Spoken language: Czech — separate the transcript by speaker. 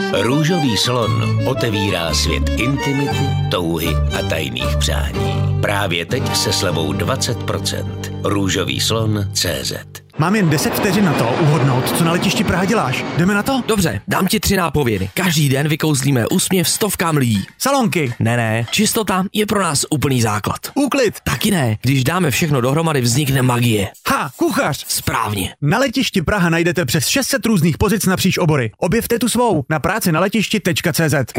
Speaker 1: Růžový slon otevírá svět intimity, touhy a tajných přání. Právě teď se slevou 20%. Růžovýslon.cz.
Speaker 2: Mám jen 10 vteřin na to uhodnout, co na letišti Praha děláš. Jdeme na to?
Speaker 3: Dobře, dám ti 3 nápovědy. Každý den vykouzlíme úsměv stovkám lidí.
Speaker 2: Salonky.
Speaker 3: Ne, čistota je pro nás úplný základ.
Speaker 2: Úklid.
Speaker 3: Taky ne, když dáme všechno dohromady, vznikne magie.
Speaker 2: Kuchař.
Speaker 3: Správně.
Speaker 2: Na letišti Praha najdete přes 600 různých pozic napříč obory. Objevte tu svou na práci na letišti.cz.